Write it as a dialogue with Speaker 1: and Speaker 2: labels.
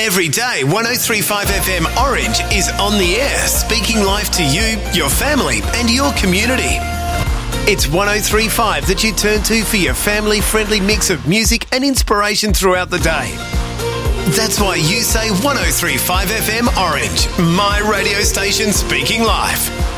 Speaker 1: Every day, 103.5 FM Orange is on the air, speaking life to you, your family and your community. It's 103.5 that you turn to for your family-friendly mix of music and inspiration throughout the day. That's why you say 103.5 FM Orange, my radio station speaking life.